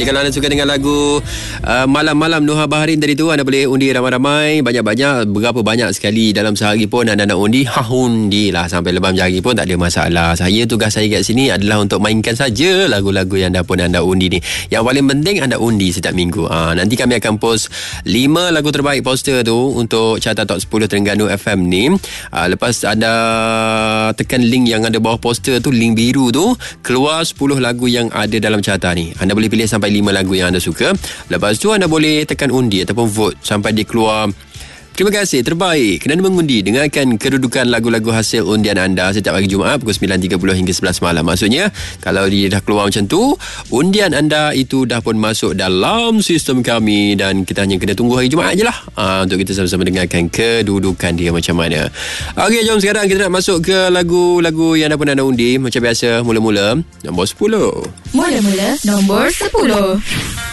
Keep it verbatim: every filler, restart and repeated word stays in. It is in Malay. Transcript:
Kalau anda suka dengan lagu uh, Malam-Malam Nuha Baharin tadi tu, anda boleh undi ramai-ramai, banyak-banyak, berapa banyak sekali dalam sehari pun anda nak undi, ha undi lah sampai lebam jari pun tak ada masalah. Saya, tugas saya kat sini adalah untuk mainkan saja lagu-lagu yang dah pun anda undi ni. Yang paling penting anda undi setiap minggu. Ha, nanti kami akan post lima lagu terbaik poster tu untuk carta top sepuluh Terengganu F M ni. Ha, lepas anda tekan link yang ada bawah poster tu, link biru tu, keluar sepuluh lagu yang ada dalam carta ni. Anda boleh pilih sampai lima lagu yang anda suka. Lepas tu anda boleh tekan undi ataupun vote sampai dia keluar. Terima kasih, terbaik. Kerana mengundi, dengarkan kedudukan lagu-lagu hasil undian anda setiap hari Jumaat pukul sembilan tiga puluh hingga sebelas malam. Maksudnya, kalau dia dah keluar macam tu, undian anda itu dah pun masuk dalam sistem kami dan kita hanya kena tunggu hari Jumaat je lah ha, untuk kita sama-sama dengarkan kedudukan dia macam mana. Okey, jom sekarang kita nak masuk ke lagu-lagu yang dah pun anda undi. Macam biasa, mula-mula nombor sepuluh. Mula-mula nombor sepuluh.